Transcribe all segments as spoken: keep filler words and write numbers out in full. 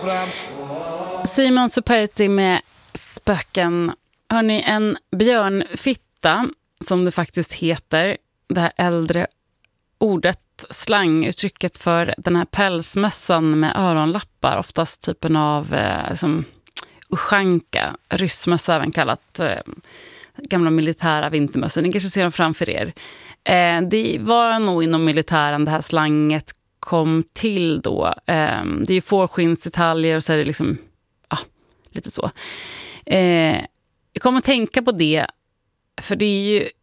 Simon Superetti med Spöken. Hörrni, en björnfitta, som det faktiskt heter, det här äldre ordet, slanguttrycket för den här pälsmössan med öronlappar, oftast typen av eh, som ushanka, ryssmössa även kallat, eh, gamla militära vintermössor. Ni kanske ser dem framför er. Eh, det var nog inom militären det här slanget kom till då. Eh, det är ju fårskinnsdetaljer och så är det liksom ah, lite så. Eh, jag kommer att tänka på det, för det är ju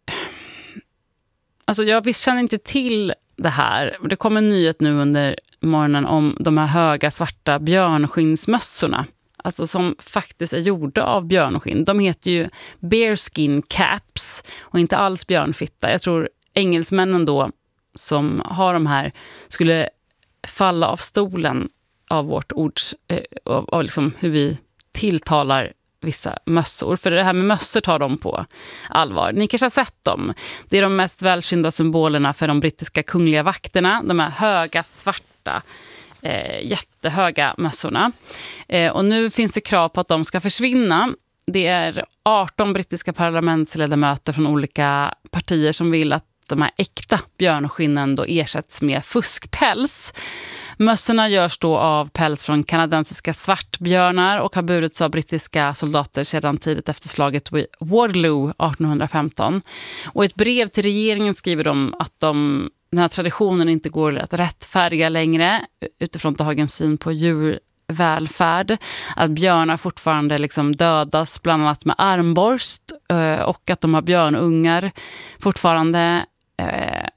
alltså jag visst känner inte till det här. Det kom en nyhet nu under morgonen om de här höga svarta björnskinnsmössorna. Alltså som faktiskt är gjorda av björnskinn. De heter ju bearskin caps och inte alls björnfitta. Jag tror engelsmännen då som har de här skulle falla av stolen av vårt ord, av, av liksom hur vi tilltalar vissa mössor. För det här med mössor tar de på allvar. Ni kanske har sett dem. Det är de mest välkända symbolerna för de brittiska kungliga vakterna. De här höga, svarta, eh, jättehöga mössorna. Eh, och nu finns det krav på att de ska försvinna. Det är arton brittiska parlamentsledamöter från olika partier som vill att de här äkta björnskinnen då ersätts med fuskpäls. Mössorna görs då av päls från kanadensiska svartbjörnar och har burits av brittiska soldater sedan tidigt efter slaget vid Waterloo arton femton. Och i ett brev till regeringen skriver de att de, den här traditionen inte går att rättfärdiga längre utifrån dagens syn på djurvälfärd. Att björnar fortfarande liksom dödas bland annat med armborst och att de har björnungar fortfarande